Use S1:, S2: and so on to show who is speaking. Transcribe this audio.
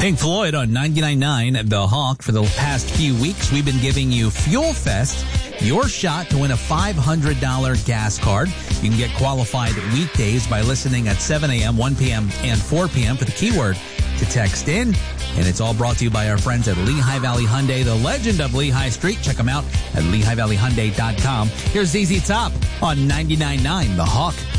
S1: Pink Floyd on 99.9 The Hawk. For the past few weeks, we've been giving you Fuel Fest, your shot to win a $500 gas card. You can get qualified weekdays by listening at 7 a.m., 1 p.m., and 4 p.m. for the keyword to text in. And it's all brought to you by our friends at Lehigh Valley Hyundai, the legend of Lehigh Street. Check them out at LehighValleyHyundai.com. Here's ZZ Top on 99.9 The Hawk.